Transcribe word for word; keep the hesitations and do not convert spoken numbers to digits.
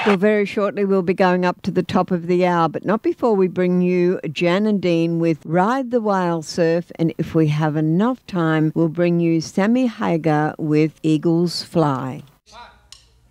Well, very shortly we'll be going up to the top of the hour, but not before we bring you Jan and Dean with Ride the Whale Surf, and if we have enough time, we'll bring you Sammy Hagar with Eagles Fly.